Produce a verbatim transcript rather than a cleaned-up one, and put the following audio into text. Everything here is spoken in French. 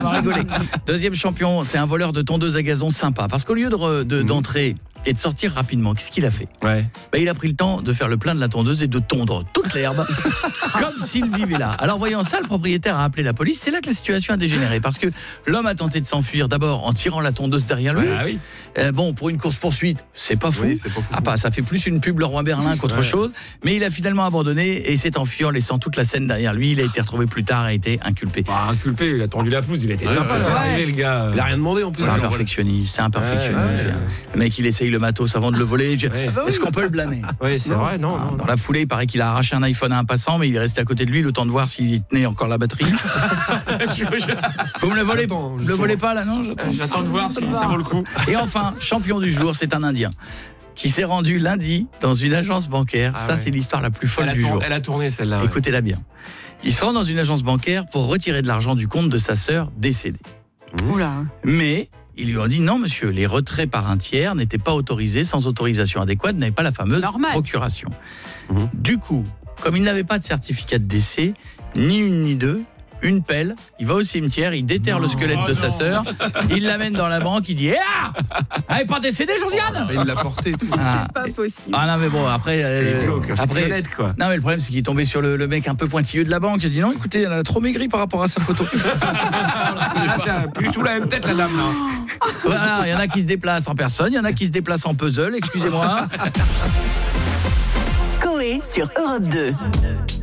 On va rigoler. Deuxième champion, c'est un voleur de tondeuse à gazon sympa. Parce qu'au lieu de, de, d'entrer et de sortir rapidement, qu'est-ce qu'il a fait ? Ouais. Bah, il a pris le temps de faire le plein de la tondeuse et de tondre toute l'herbe comme s'il vivait là. Alors voyant ça, le propriétaire a appelé la police. C'est là que la situation a dégénéré parce que l'homme a tenté de s'enfuir d'abord en tirant la tondeuse derrière lui. Ah oui. Euh, bon, pour une course-poursuite, c'est pas fou. Oui, c'est pas fou. Ah, pas, ça fait plus une pub Leroy Merlin qu'autre Ouais. chose. Mais il a finalement abandonné et s'est enfui en laissant toute la scène derrière lui. Il a été retrouvé plus tard et a été inculpé. Bah, inculpé, il a tendu la pelouse, il a été Ouais, sympa ouais. d'avoir Ouais. arrivé, le gars. Il a rien demandé en plus. C'est un Alors, perfectionniste, c'est un perfectionniste. Ouais, ouais. Le mec, il essaye le matos avant de le voler. Je- Ouais. Est-ce qu'on peut le blâmer ? Oui, c'est vrai, non, Ah, non. Dans la foulée, il paraît qu'il a arraché un iPhone à un passant, mais il est resté à côté de lui le temps de voir s'il tenait encore la batterie. Je- je- Vous me le volez, Attends, vous je le sens- volez pas là, non j'attends. J'attends de voir si ça vaut le coup. Et enfin, champion du jour, c'est un Indien qui s'est rendu lundi dans une agence bancaire. Ah Ça, ouais. c'est l'histoire la plus folle Elle a, du tourné, jour. elle a tourné celle-là. ouais. Écoutez-la bien. Il se rend dans une agence bancaire pour retirer de l'argent du compte de sa sœur décédée. Oula. Mais ils lui ont dit non, monsieur, les retraits par un tiers n'étaient pas autorisés sans autorisation adéquate, n'avaient pas la fameuse Normal. procuration. Mhm. Du coup, comme il n'avait pas de certificat de décès, ni une ni deux, une pelle, il va au cimetière, il déterre le squelette Oh de sa non. sœur, il l'amène dans la banque, il dit eh ah, elle est pas décédée, Josiane. Il l'a porté et tout. Ah. C'est pas possible. Ah non mais bon après C'est euh, glauque, c'est après squelette, quoi. non mais le problème c'est qu'il est tombé sur le, le mec un peu pointilleux de la banque. Il a dit non écoutez elle a trop maigri par rapport à sa photo. Ah, tiens, plus tout la même tête, la dame, là. Voilà, il y en a qui se déplacent en personne, il y en a qui se déplacent en puzzle, excusez-moi. Coé sur Europe deux.